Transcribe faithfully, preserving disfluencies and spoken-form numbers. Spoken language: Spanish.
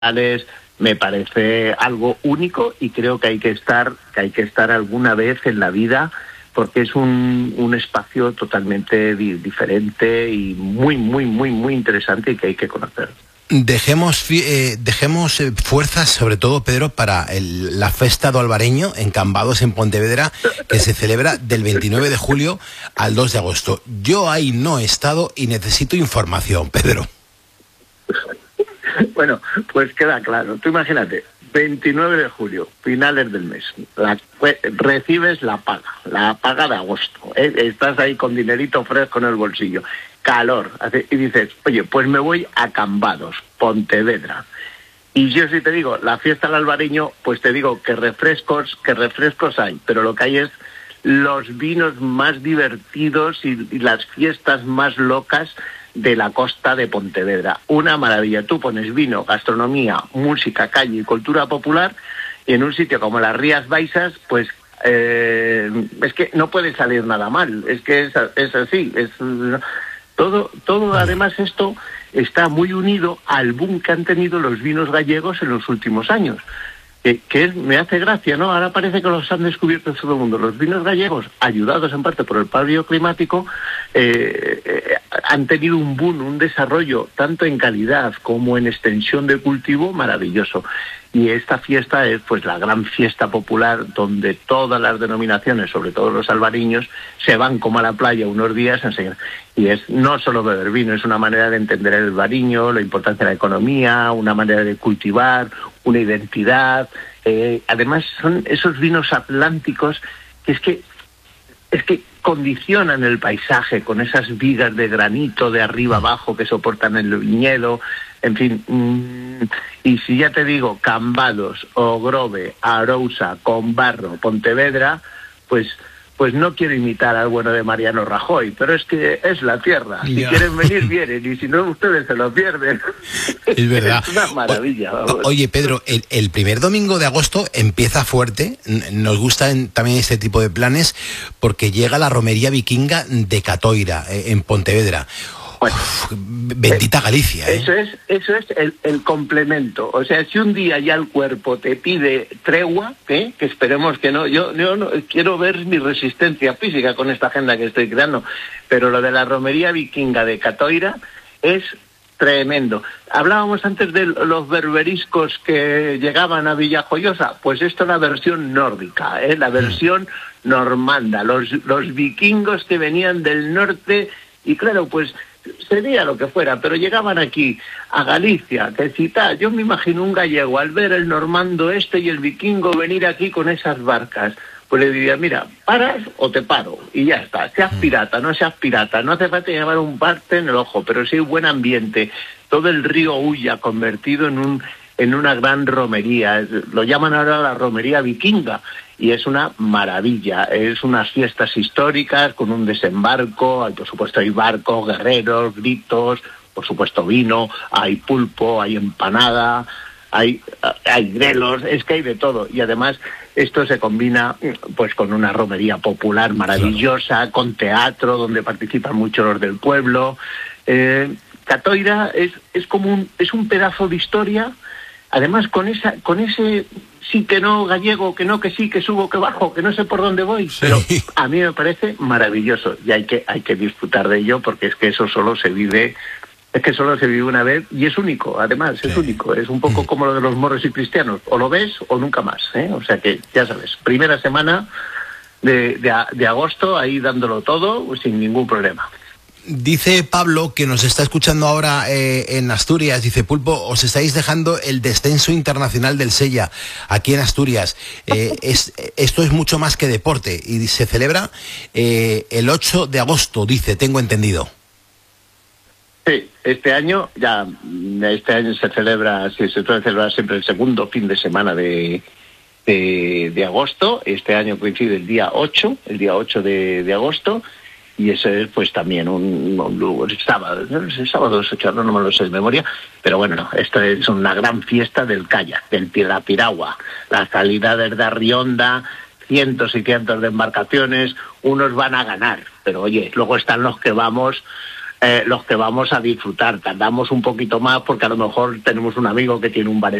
me parece algo único y creo que hay que estar, que hay que estar alguna vez en la vida, porque es un, un espacio totalmente di diferente y muy, muy, muy, muy interesante y que hay que conocer. Dejemos, eh, dejemos eh, fuerzas, sobre todo, Pedro, para el, la Festa do Albareño en Cambados, en Pontevedra, que se celebra del veintinueve de julio al dos de agosto. Yo ahí no he estado y necesito información, Pedro. Bueno, pues queda claro. Tú imagínate, veintinueve de julio, finales del mes, la, recibes la paga, la paga de agosto, ¿eh? Estás ahí con dinerito fresco en el bolsillo, calor, y dices, oye, pues me voy a Cambados, Pontevedra. Y yo si te digo, la fiesta del Albareño, pues te digo que refrescos, que refrescos hay, pero lo que hay es los vinos más divertidos y, y las fiestas más locas de la costa de Pontevedra. Una maravilla. Tú pones vino, gastronomía, música, calle y cultura popular, y en un sitio como las Rías Baixas, pues eh, es que no puede salir nada mal. Es que es, es así. Es, todo, todo además esto está muy unido al boom que han tenido los vinos gallegos en los últimos años. Que, que es, me hace gracia, ¿no? Ahora parece que los han descubierto todo el mundo. Los vinos gallegos, ayudados en parte por el cambio climático, eh, eh, han tenido un boom, un desarrollo, tanto en calidad como en extensión de cultivo, maravilloso. Y esta fiesta es pues la gran fiesta popular donde todas las denominaciones, sobre todo los albariños, se van como a la playa unos días a enseñar. Y es no solo beber vino, es una manera de entender el albariño, la importancia de la economía, una manera de cultivar, una identidad. Eh, además son esos vinos atlánticos que es que es que condicionan el paisaje con esas vigas de granito de arriba abajo que soportan el viñedo, en fin. Mmm, y si ya te digo, Cambados, Ogrove, Arousa, Combarro, Pontevedra, pues pues no quiero imitar al bueno de Mariano Rajoy, pero es que es la tierra. Si yeah. quieren venir, vienen, y si no, ustedes se lo pierden. Es verdad. Es una maravilla. O, oye, Pedro, el, el primer domingo de agosto empieza fuerte. Nos gustan también este tipo de planes porque llega la romería vikinga de Catoira, en Pontevedra. Bueno, Uf, bendita Galicia, ¿eh? Eso es, eso es el, el complemento. O sea, si un día ya el cuerpo te pide tregua, ¿eh? Que esperemos que no, yo, yo no, quiero ver mi resistencia física con esta agenda que estoy creando, pero lo de la romería vikinga de Catoira es tremendo. Hablábamos antes de los berberiscos que llegaban a Villajoyosa, pues esto es la versión nórdica, ¿eh? La versión normanda, los, los vikingos que venían del norte, y claro, pues sería lo que fuera, pero llegaban aquí a Galicia, que cita, yo me imagino un gallego al ver el normando este y el vikingo venir aquí con esas barcas, pues le diría, mira, paras o te paro, y ya está, seas pirata, no seas pirata, no hace falta llevar un parte en el ojo, pero sí buen ambiente, todo el río Ulla convertido en un en una gran romería, lo llaman ahora la romería vikinga, y es una maravilla, es unas fiestas históricas con un desembarco, hay, por supuesto hay barcos, guerreros, gritos, por supuesto vino, hay pulpo, hay empanada, hay, hay grelos, es que hay de todo, y además esto se combina pues con una romería popular maravillosa, claro, con teatro donde participan muchos los del pueblo. eh, Catoira es, es como un, es un pedazo de historia. Además, con esa, con ese sí que no gallego, que no, que sí, que subo, que bajo, que no sé por dónde voy, sí. Pero a mí me parece maravilloso y hay que, hay que disfrutar de ello porque es que eso solo se vive, es que solo se vive una vez y es único, además, sí. es único. Es un poco como lo de los moros y cristianos, o lo ves o nunca más, ¿eh? O sea que, ya sabes, primera semana de, de, de agosto, ahí dándolo todo, sin ningún problema. Dice Pablo, que nos está escuchando ahora eh, en Asturias, dice, Pulpo, os estáis dejando el descenso internacional del Sella aquí en Asturias. Eh, es, esto es mucho más que deporte y se celebra eh, el ocho de agosto, dice, tengo entendido. Sí, este año ya, este año se celebra, sí, se suele celebrar siempre el segundo fin de semana de, de, de agosto. Este año coincide el día ocho, el día ocho de, de agosto. Y ese es pues también un, un, un sábado, el sábado es ocho, no, no me lo sé de memoria, pero bueno, no, esto es una gran fiesta del kayak, del la piragua, la salida desde Arrionda, cientos y cientos de embarcaciones, unos van a ganar, pero oye, luego están los que vamos eh, los que vamos a disfrutar. Tardamos un poquito más porque a lo mejor tenemos un amigo que tiene un bar